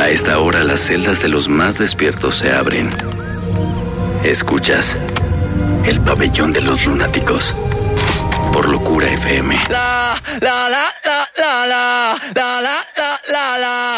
A esta hora las celdas de los más despiertos se abren. Escuchas el pabellón de los lunáticos por Locura FM. La la la la la la la la la la.